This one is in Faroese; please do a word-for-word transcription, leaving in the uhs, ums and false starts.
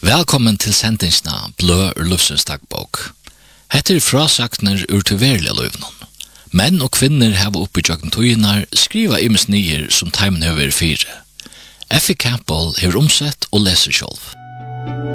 Velkommen til sendingsna Blø ur Lufsens dagbok. Hette er frasakner ur til verlige løyvnån. Menn og kvinner hava oppi jøkken tøynar skriva imes nyer som teimen høver fire. Effie Campbell hever omsett og leser sjálv.